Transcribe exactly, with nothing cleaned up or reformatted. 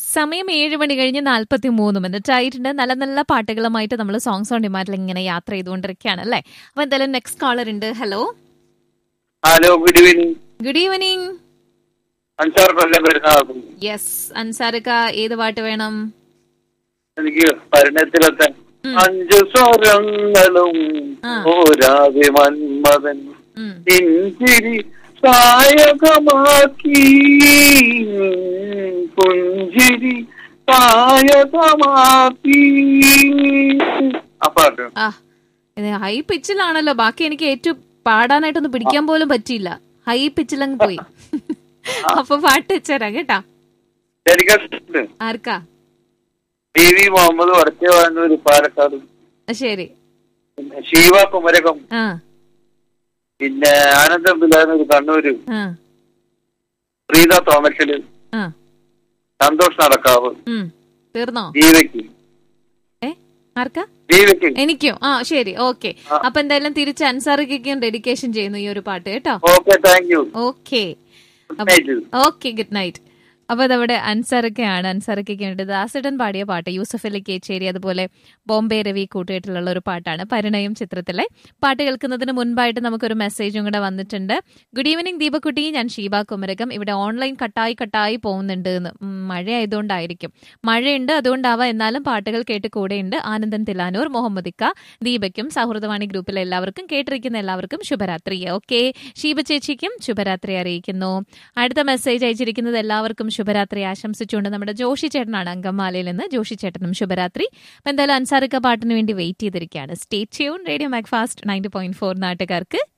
സമയം ഏഴ് മണി കഴിഞ്ഞ് നാൽപ്പത്തി മൂന്ന് മിനിറ്റ് ആയിട്ടുണ്ട്. നല്ല നല്ല പാട്ടുകളുമായിട്ട് നമ്മൾ സോങ്സ് ഓൺ ഡിമാൻഡിൽ ഇങ്ങനെ യാത്ര ചെയ്തുകൊണ്ടിരിക്കുകയാണ് അല്ലേ. അപ്പൊ എന്തായാലും നെക്സ്റ്റ് കോളർ ഉണ്ട്. Hello hello, good evening. Good evening. Ansar കൊല്ലം വരുന്ന. യെസ്, അൻസാരിക്ക ഏത് പാട്ട് വേണം? എനിക്ക് പരിണയത്തിലെത്താൻ അഞ്ചു സ്വരങ്ങളും ഓരാതെ മന്മതൻ ഇഞ്ചിരി സായകമാക്കി പുഞ്ചിരി സായകമാക്കി. ആ പാട്ട് ആ ഇത് ഹൈ പിച്ചിലാണല്ലോ. ബാക്കി എനിക്ക് ഏറ്റവും പാടാനായിട്ടൊന്നും പിടിക്കാൻ പോലും പറ്റിയില്ല. ഹൈ പിച്ചിലങ്ങ് പോയി. അപ്പൊ പാട്ട് വെച്ചേരാ കേട്ടാ. ആർക്കാ? ടി വി മുഹമ്മദ് വടക്കേ വാങ്ങൂര് പാലക്കാട്. ശരി. പിന്നെ ശിവ കുമരകം, പിന്നെ ആനന്ദം ബിലാനൂർ കണ്ണൂര്, പ്രീത തോമക്കല്, സന്തോഷ് നടക്കാവ്. തീർന്നോ? ദീപയ്ക്ക്. ഏ ആർക്കാ? ദീപയ്ക്ക്. എനിക്കും. ആ ശരി, ഓക്കെ. അപ്പൊ എന്തായാലും തിരിച്ച് അൻസാറിക്കും ഡെഡിക്കേഷൻ ചെയ്യുന്നു ഈ ഒരു പാട്ട് കേട്ടോ. Okay, thank you. Okay okay, good night. അപ്പൊ അതവിടെ അൻസാറൊക്കെയാണ്. അൻസാറൊക്കെ വേണ്ടത് ദാസേട്ടൻ പാടിയ പാട്ട്, യൂസഫ് അലി കേച്ചേരി അതുപോലെ ബോംബെ രവി കൂട്ടുകെട്ടിലുള്ള ഒരു പാട്ടാണ്. പരിണയം ചിത്രത്തിലെ പാട്ട് കേൾക്കുന്നതിന് മുൻപായിട്ട് നമുക്കൊരു മെസ്സേജും കൂടെ വന്നിട്ടുണ്ട്. ഗുഡ് ഈവനിങ് ദീപക്കുട്ടി, ഞാൻ ഷീബ കുമരകം. ഇവിടെ ഓൺലൈൻ കട്ടായി കട്ടായി പോകുന്നുണ്ട് എന്ന്. മഴ ആയതുകൊണ്ടായിരിക്കും. മഴയുണ്ട്, അതുകൊണ്ടാവാം. എന്നാലും പാട്ടുകൾ കേട്ട് കൂടെയുണ്ട്. ആനന്ദൻ തിലാനൂർ, മുഹമ്മദിക്ക, ദീപയ്ക്കും സൗഹൃദവാണി ഗ്രൂപ്പിലെ എല്ലാവർക്കും കേട്ടിരിക്കുന്ന എല്ലാവർക്കും ശുഭരാത്രി. ഓക്കെ, ഷീബ ചേച്ചിക്കും ശുഭരാത്രി അറിയിക്കുന്നു. അടുത്ത മെസ്സേജ് അയച്ചിരിക്കുന്നത് എല്ലാവർക്കും ശുഭരാത്രി ആശംസിച്ചുകൊണ്ട് നമ്മുടെ ജോഷി ചേട്ടനാണ് അങ്കമാലയിൽ നിന്ന്. ജോഷി ചേട്ടനും ശുഭരാത്രി. അപ്പൊ എന്തായാലും അൻസാറിക്ക പാട്ടിന് വേണ്ടി വെയിറ്റ് ചെയ്തിരിക്കുകയാണ്. Stay tune. Radio Macfast ninety point four നാട്ടുകാർക്ക്